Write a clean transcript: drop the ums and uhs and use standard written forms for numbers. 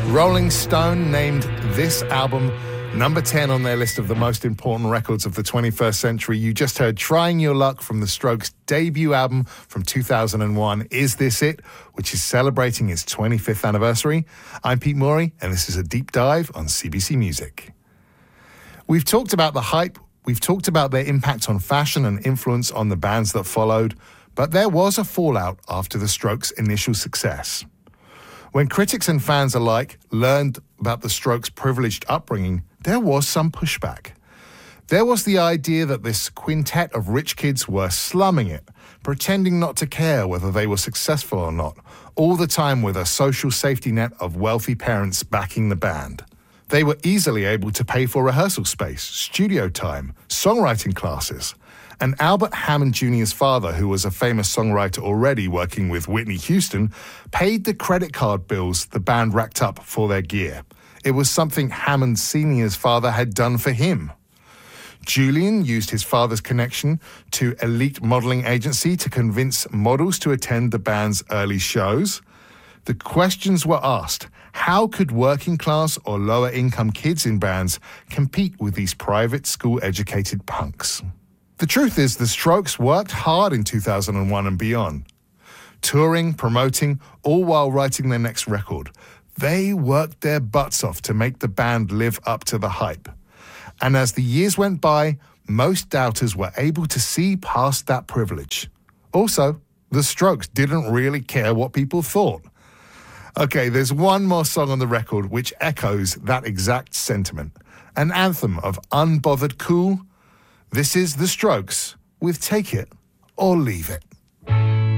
Rolling Stone named this album number 10 on their list of the most important records of the 21st century. You just heard Trying Your Luck from the Strokes' debut album from 2001, Is This It?, which is celebrating its 25th anniversary. I'm Pete Morey, and this is a deep dive on CBC Music. We've talked about the hype, we've talked about their impact on fashion and influence on the bands that followed, but there was a fallout after the Strokes' initial success. When critics and fans alike learned about the Strokes' privileged upbringing, there was some pushback. There was the idea that this quintet of rich kids were slumming it, pretending not to care whether they were successful or not, all the time with a social safety net of wealthy parents backing the band. They were easily able to pay for rehearsal space, studio time, songwriting classes. And Albert Hammond Jr.'s father, who was a famous songwriter already working with Whitney Houston, paid the credit card bills the band racked up for their gear. It was something Hammond Sr.'s father had done for him. Julian used his father's connection to elite modeling agency to convince models to attend the band's early shows. The questions were asked: how could working class or lower income kids in bands compete with these private school-educated punks? The truth is, the Strokes worked hard in 2001 and beyond. Touring, promoting, all while writing their next record. They worked their butts off to make the band live up to the hype. And as the years went by, most doubters were able to see past that privilege. Also, the Strokes didn't really care what people thought. Okay, there's one more song on the record which echoes that exact sentiment. An anthem of unbothered cool. This is The Strokes with Take It or Leave It.